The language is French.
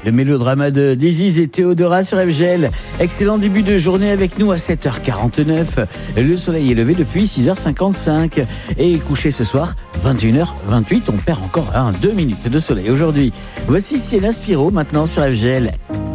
Le mélodrama de Diziz et Théodora sur FGL. Excellent début de journée avec nous à 7h49. Le soleil est levé depuis 6h55 et couché ce soir 21h28. On perd encore 2 minutes de soleil aujourd'hui. Voici Sienna Spiro maintenant sur FGL.